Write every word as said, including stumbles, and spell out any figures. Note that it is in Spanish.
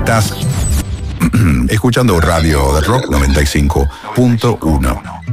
Estás escuchando Radio de Rock noventa y cinco punto uno.